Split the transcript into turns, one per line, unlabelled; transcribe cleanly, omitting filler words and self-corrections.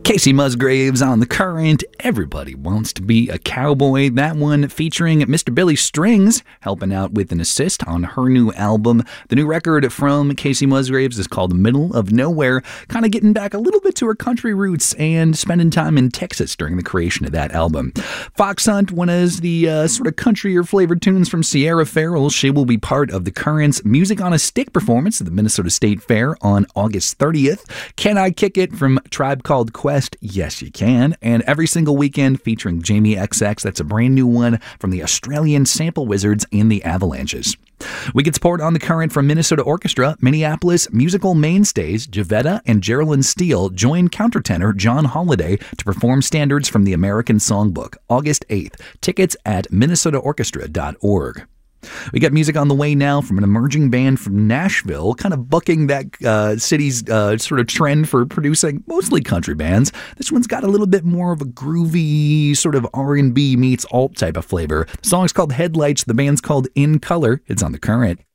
Casey Musgraves on The Current. Everybody wants to be a cowboy. That one featuring Mr. Billy Strings, helping out with an assist on her new album. The new record from Casey Musgraves is called Middle of Nowhere, kind of getting back a little bit to her country roots and spending time in Texas during the creation of that album. Fox Hunt, one of the sort of countryer flavored tunes from Sierra Farrell. She will be part of The Current's Music on a Stick performance at the Minnesota State Fair on August 30th. Can I Kick It from Tribe Called Quest? Yes, you can. And every single weekend featuring Jamie XX. That's a brand new one from the Australian Sample Wizards and the Avalanches. We get support on The Current from Minnesota Orchestra. Minneapolis musical mainstays Javetta and Geraldine Steele join countertenor John Holliday to perform standards from the American Songbook, August 8th. Tickets at minnesotaorchestra.org. We got music on the way now from an emerging band from Nashville, kind of bucking that city's sort of trend for producing mostly country bands. This one's got a little bit more of a groovy sort of R&B meets alt type of flavor. The song's called Headlights. The band's called In Color. It's on The Current.